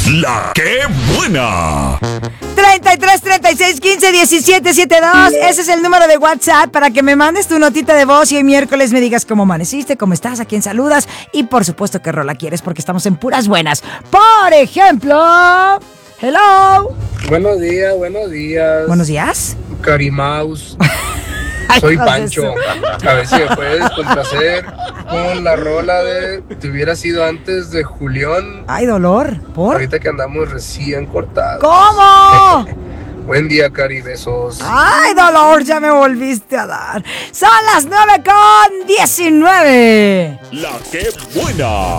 La que buena. 33 36 15 17 72. Ese es el número de WhatsApp para que me mandes tu notita de voz y hoy miércoles me digas cómo amaneciste, cómo estás, a quién saludas y por supuesto qué rola quieres porque estamos en puras buenas. Por ejemplo, hello. Buenos días, buenos días. Buenos días. Carimaus. Ay, Soy no sé Pancho. eso. A ver si me puedes complacer con la rola de Te hubiera sido antes de Julián. Ay, dolor. ¿Por? Ahorita que andamos recién cortados. ¿Cómo? Buen día, Cari, besos. Ay, dolor, ya me volviste a dar. Son las 9:19. La que buena.